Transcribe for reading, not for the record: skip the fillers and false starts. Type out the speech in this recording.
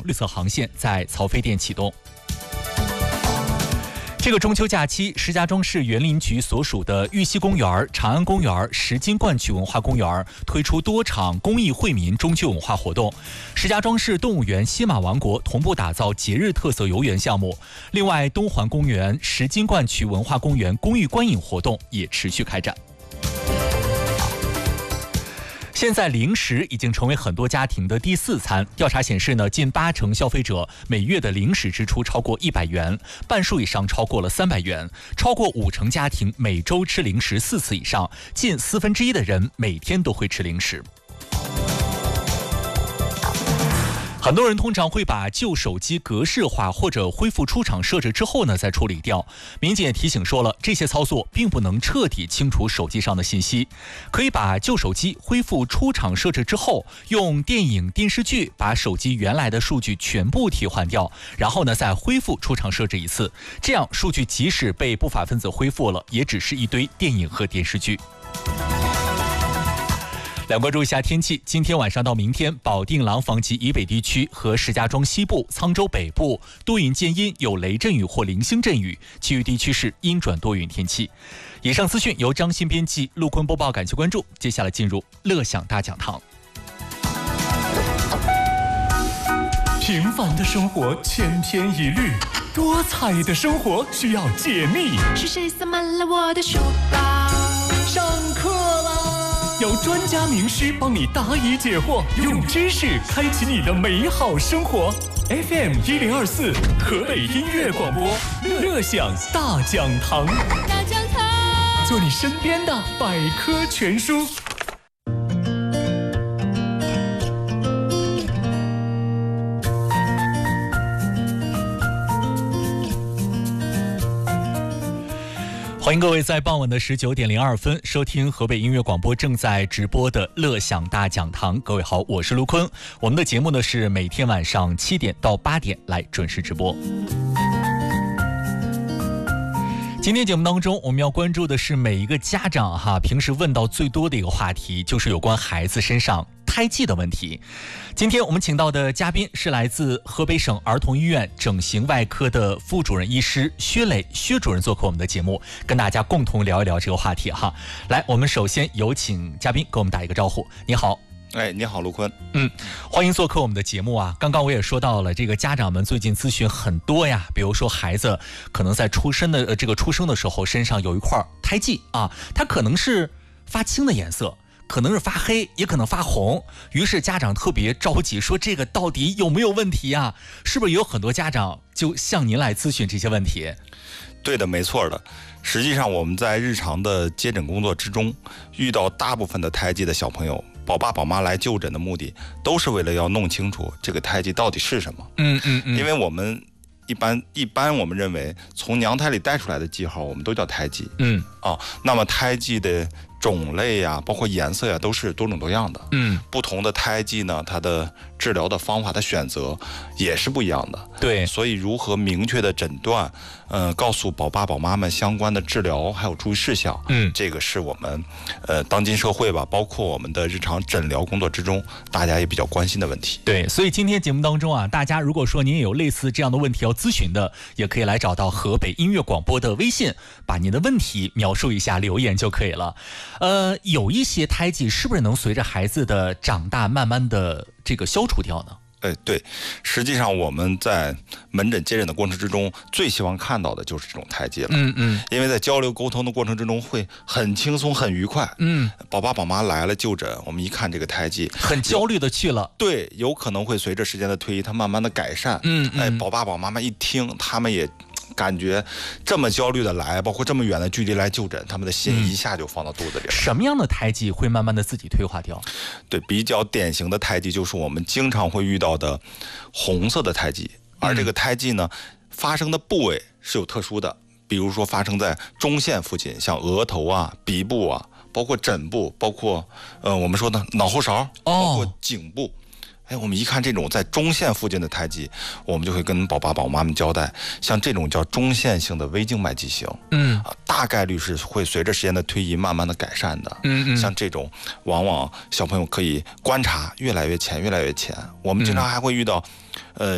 绿色航线在曹妃甸启动。这个中秋假期，石家庄市园林局所属的玉溪公园、长安公园、石金冠曲文化公园推出多场公益惠民中秋文化活动。石家庄市动物园西马王国同步打造节日特色游园项目。另外，东环公园、石金冠曲文化公园公益观影活动也持续开展。现在零食已经成为很多家庭的第4餐。调查显示呢，近80%消费者每月的零食支出超过100元，半数以上超过了300元。超过50%家庭每周吃零食4次以上，近1/4的人每天都会吃零食。很多人通常会把旧手机格式化或者恢复出厂设置之后呢再处理掉。民警也提醒说了，这些操作并不能彻底清除手机上的信息，可以把旧手机恢复出厂设置之后，用电影、电视剧把手机原来的数据全部替换掉，然后呢再恢复出厂设置一次，这样数据即使被不法分子恢复了，也只是一堆电影和电视剧。来关注一下天气，今天晚上到明天，保定廊坊及以北地区和石家庄西部、沧州北部多云见阴，有雷阵雨或零星阵雨，其余地区是阴转多云天气。以上资讯由张鑫编辑，陆坤播报，感谢关注。接下来进入乐享大讲堂。 平凡的生活千篇一律，多彩的生活需要解密。 是谁塞满了我的书包？ 上课啦！有专家名师帮你答疑解惑，用知识开启你的美好生活。FM 1024，河北音乐广播，乐享大讲堂。 大讲堂， 做你身边的百科全书。 欢迎各位在傍晚的19点02分收听河北音乐广播正在直播的乐享大讲堂。各位好，我是陆坤。我们的节目呢是每天晚上7点到8点来准时直播。今天节目当中，我们要关注的是每一个家长平时问到最多的一个话题，就是有关孩子身上胎记的问题。今天我们请到的嘉宾是来自河北省儿童医院整形外科的副主任医师薛磊，薛主任做客我们的节目，跟大家共同聊一聊这个话题哈。来，我们首先有请嘉宾给我们打一个招呼。你好。 你好，陆坤。 欢迎做客我们的节目啊。刚刚我也说到了，这个家长们最近咨询很多呀，比如说孩子可能在出生的时候身上有一块胎记啊，它可能是发青的颜色，可能是发黑，也可能发红，于是家长特别着急，说这个到底有没有问题啊？是不是有很多家长就向您来咨询这些问题？ 对的，没错的。实际上我们在日常的接诊工作之中，遇到大部分的胎记的小朋友，宝爸宝妈来就诊的目的都是为了要弄清楚这个胎记到底是什么。因为我们一般我们认为从娘胎里带出来的记号我们都叫胎记。那么胎记的种类呀，包括颜色呀，都是多种多样的。不同的胎记呢，它的治疗的方法的选择也是不一样的。 对， 所以如何明确的诊断，告诉宝爸宝妈们相关的治疗还有注意事项，这个是我们当今社会吧，包括我们的日常诊疗工作之中，大家也比较关心的问题。 对，所以今天节目当中啊，大家如果说您也有类似这样的问题要咨询的，也可以来找到河北音乐广播的微信，把您的问题描述一下，留言就可以了。有一些胎记是不是能随着孩子的长大慢慢的这个消除掉呢？ 对，实际上我们在门诊接诊的过程之中，最希望看到的就是这种胎记了。因为在交流沟通的过程之中会很轻松很愉快。宝爸宝妈来了就诊，我们一看这个胎记， 很焦虑的去了。 对，有可能会随着时间的推移，它慢慢的改善。宝爸宝妈们一听，他们也感觉这么焦虑的来，包括这么远的距离来就诊，他们的心一下就放到肚子里了。 什么样的胎记会慢慢的自己退化掉？ 对，比较典型的胎记就是我们经常会遇到的红色的胎记，而这个胎记呢，发生的部位是有特殊的，比如说发生在中线附近，像额头啊、鼻部啊，包括枕部，包括我们说的脑后勺，包括颈部。我们一看这种在中线附近的胎记，我们就会跟宝爸宝妈们交代，像这种叫中线性的微静脉畸形，大概率是会随着时间的推移慢慢的改善的。像这种往往小朋友可以观察越来越浅越来越浅。我们经常还会遇到